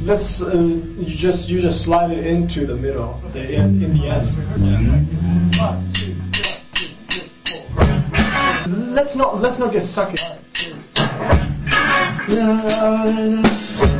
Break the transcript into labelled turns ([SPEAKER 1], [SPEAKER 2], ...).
[SPEAKER 1] let's you just slide it into the middle, in the end. Yeah. 1, 2, 3, 4. Let's not get stuck in.